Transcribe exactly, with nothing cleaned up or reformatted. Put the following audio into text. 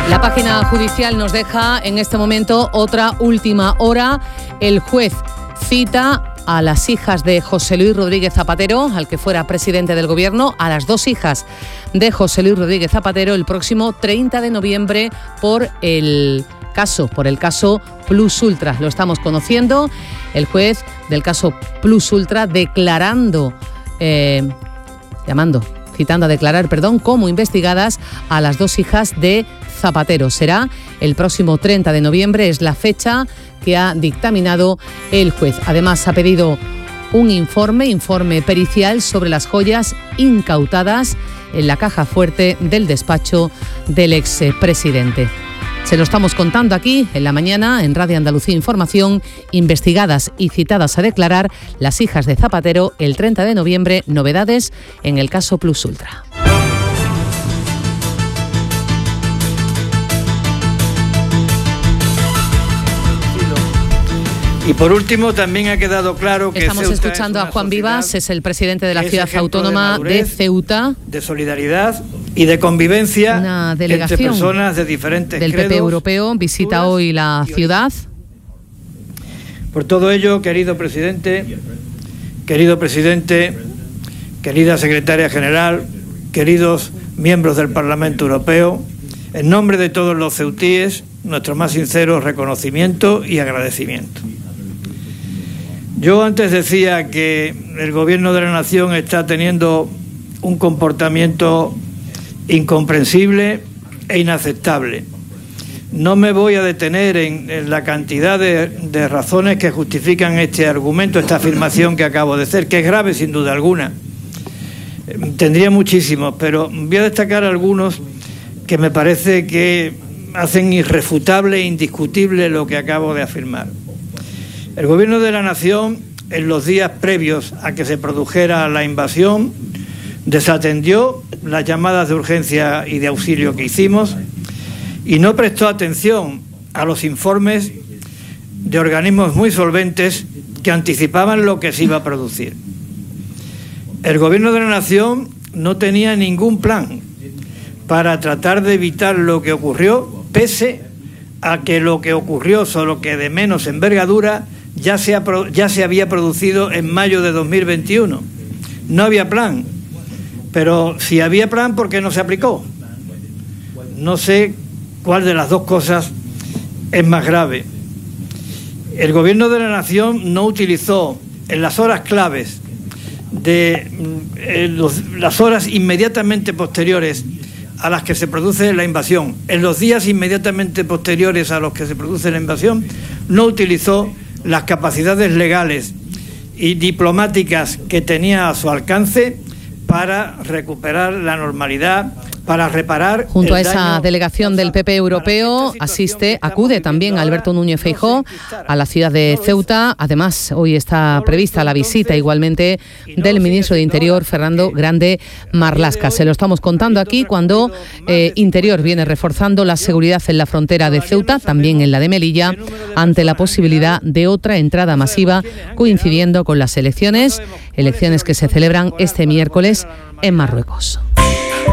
La página judicial nos deja en este momento otra última hora. El juez cita a las hijas de José Luis Rodríguez Zapatero, al que fuera presidente del gobierno, a las dos hijas de José Luis Rodríguez Zapatero el próximo treinta de noviembre por el caso, por el caso Plus Ultra. Lo estamos conociendo, el juez del caso Plus Ultra declarando, eh, llamando, citando a declarar, perdón, como investigadas a las dos hijas de Zapatero. Será el próximo treinta de noviembre, es la fecha que ha dictaminado el juez. Además, ha pedido un informe, informe pericial sobre las joyas incautadas en la caja fuerte del despacho del expresidente. Se lo estamos contando aquí en la mañana en Radio Andalucía Información. Investigadas y citadas a declarar las hijas de Zapatero el treinta de noviembre. Novedades en el caso Plus Ultra. Y por último, también ha quedado claro que estamos Ceuta escuchando es a Juan Vivas, es el presidente de la ciudad autónoma de, madurez, de Ceuta. De solidaridad y de convivencia. Una delegación entre personas de diferentes del credos, P P europeo visita hoy la ciudad. Por todo ello, querido presidente, querido presidente, querida secretaria general, queridos miembros del Parlamento Europeo, en nombre de todos los ceutíes, nuestro más sincero reconocimiento y agradecimiento. Yo antes decía que el Gobierno de la Nación está teniendo un comportamiento incomprensible e inaceptable. No me voy a detener en, en la cantidad de, de razones que justifican este argumento, esta afirmación que acabo de hacer, que es grave sin duda alguna. Tendría muchísimos, pero voy a destacar algunos que me parece que hacen irrefutable e indiscutible lo que acabo de afirmar. El Gobierno de la Nación, en los días previos a que se produjera la invasión, desatendió las llamadas de urgencia y de auxilio que hicimos y no prestó atención a los informes de organismos muy solventes que anticipaban lo que se iba a producir. El Gobierno de la Nación no tenía ningún plan para tratar de evitar lo que ocurrió, pese a que lo que ocurrió, solo que de menos envergadura, ya se, ha, ya se había producido en mayo de dos mil veintiuno. No había plan, pero si había plan, ¿por qué no se aplicó? No sé cuál de las dos cosas es más grave. El Gobierno de la Nación no utilizó en las horas claves de eh, los, las horas inmediatamente posteriores a las que se produce la invasión, en los días inmediatamente posteriores a los que se produce la invasión, no utilizó las capacidades legales y diplomáticas que tenía a su alcance para recuperar la normalidad, para reparar. Junto a esa delegación del P P europeo asiste, acude también Alberto Núñez Feijóo a la ciudad de Ceuta. Además, hoy está prevista la visita igualmente del ministro de Interior, Fernando Grande Marlaska. Se lo estamos contando aquí cuando eh, Interior viene reforzando la seguridad en la frontera de Ceuta, también en la de Melilla, ante la posibilidad de otra entrada masiva coincidiendo con las elecciones, elecciones que se celebran este miércoles en Marruecos.